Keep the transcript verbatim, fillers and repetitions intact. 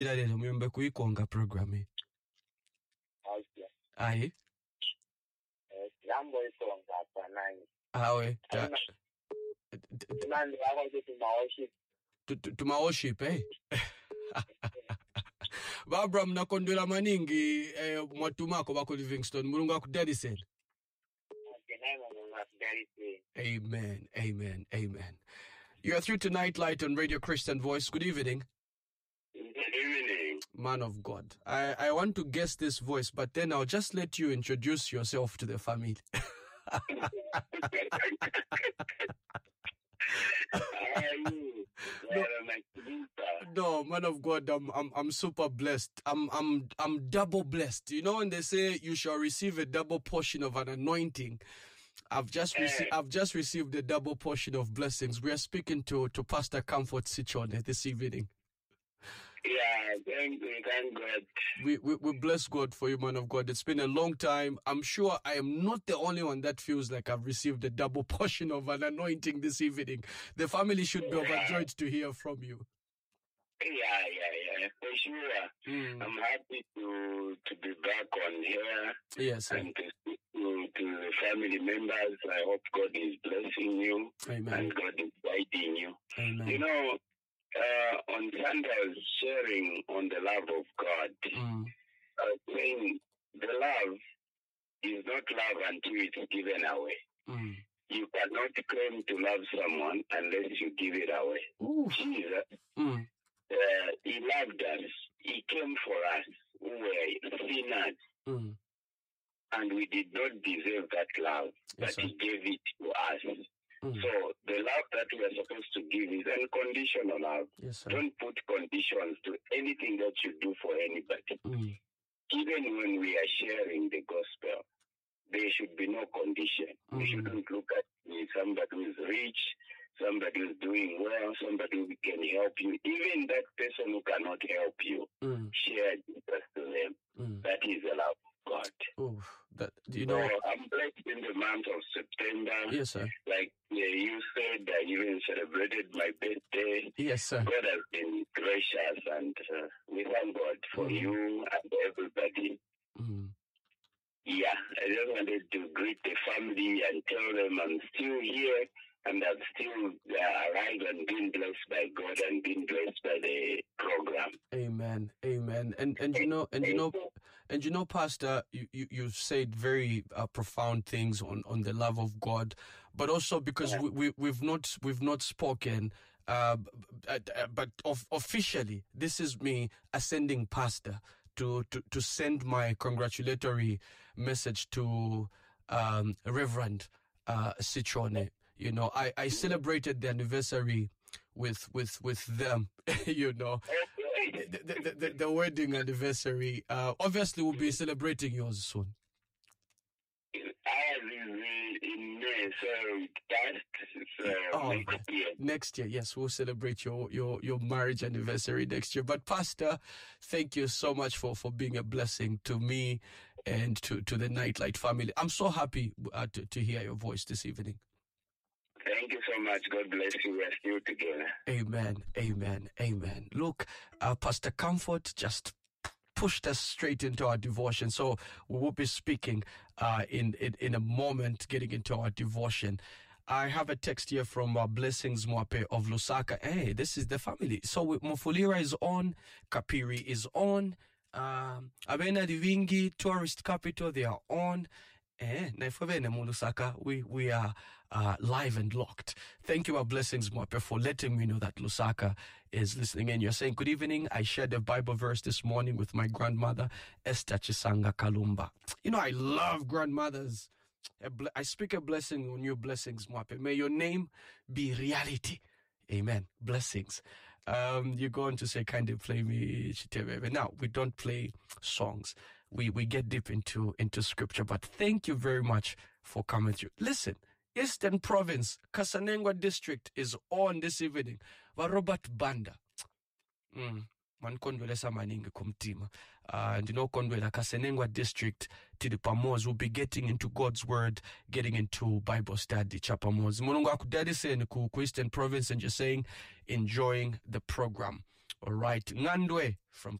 Lero muyombe kuikonga programme. Okay. Aye. Eh, jambo ikonga hapa nani. Awe. Nani wako to worship. To to worship, eh? Barbara mnakondwela maningi eh, mwatumako bako Livingstone. Mulungu akudedicate. Amen, amen, amen. You are through to Nightlight on Radio Christian Voice. Good evening. Good evening. Man of God. I, I want to guess this voice, but then I'll just let you introduce yourself to the family. no, no, man of God, I'm I'm I'm super blessed. I'm I'm I'm double blessed. You know when they say you shall receive a double portion of an anointing. I've just received I've just received a double portion of blessings. We are speaking to, to Pastor Comfort Sichone this evening. Yeah, thank you, thank God. We, we we bless God for you, man of God. It's been a long time. I'm sure I am not the only one that feels like I've received a double portion of an anointing this evening. The family should be yeah. overjoyed to hear from you. Yeah, yeah, yeah, for sure. Mm. I'm happy to to be back on here. Yes, sir. And to speak to, to the family members. I hope God is blessing you. Amen. And God is guiding you. Amen. You know, uh, on Sunday I was sharing on the love of God. Mm. I was saying the love is not love until it's given away. Mm. You cannot claim to love someone unless you give it away. Ooh. Jesus. Mm. Uh, he loved us. He came for us. We were sinners. Mm. And we did not deserve that love, yes, but sir. he gave it to us. Mm. So the love that we are supposed to give is unconditional love. Yes, sir. Don't put conditions to anything that you do for anybody. Mm. Even when we are sharing the gospel, there should be no condition. Mm. We shouldn't look at somebody who is rich, somebody who is doing well, somebody who can help you. Even that person who cannot help you, mm. share Jesus to them. Mm. That is the love of God. Oh, that you know. So I'm blessed in the month of September. Yes, sir. Like yeah, you said, I even celebrated my birthday. Yes, sir. God has been gracious, and uh, we thank God for mm. you and everybody. Mm. Yeah, I just wanted to greet the family and tell them I'm still here and I'm still uh, alive and being blessed by God and being blessed by the program. Amen, amen. And and you know, and you know, and you know, Pastor, you you you've said very uh, profound things on, on the love of God, but also because yeah. we, we we've not we've not spoken. Uh, but of, officially, this is me ascending pastor. To, to, to send my congratulatory message to um, Reverend uh, Sichone. You know, I, I celebrated the anniversary with with with them. You know, the, the, the, the wedding anniversary. Uh, obviously, we'll be celebrating yours soon. In May, so that's uh, oh, next year. Next year, yes, we'll celebrate your, your, your marriage anniversary next year. But Pastor, thank you so much for, for being a blessing to me and to, to the Nightlight family. I'm so happy uh, to, to hear your voice this evening. Thank you so much. God bless you. We're still together. Amen, amen, amen. Look, uh, Pastor Comfort just pushed us straight into our devotion. So we will be speaking uh, in, in in a moment, getting into our devotion. I have a text here from uh, Blessings Mwape of Lusaka. Hey, this is the family. So Mufulira is on, Kapiri is on, um, Abena Divingi, Tourist Capital, they are on. Eh, Lusaka, we we are uh, live and locked. Thank you, our Blessings Mwape, for letting me know that Lusaka is listening in. You're saying, good evening. I shared a Bible verse this morning with my grandmother, Esther Chisanga Kalumba. You know, I love grandmothers. I speak a blessing on you, Blessings Mwape. May your name be reality. Amen. Blessings. Um, you're going to say, kind of play me Chitebe. Now, we don't play songs. We we get deep into, into scripture. But thank you very much for coming through. Listen, Eastern Province, Kasanengwa District is on this evening. Va Robert Banda. Mm. Mankondwelesa maningi kumtima. And you know, Kondwela Kasenengwa District, Tidipamos will be getting into God's Word, getting into Bible study, Chapamos. Mulungu akudadise ni ku Eastern Province, and you're saying, enjoying the program. All right. Ngandwe from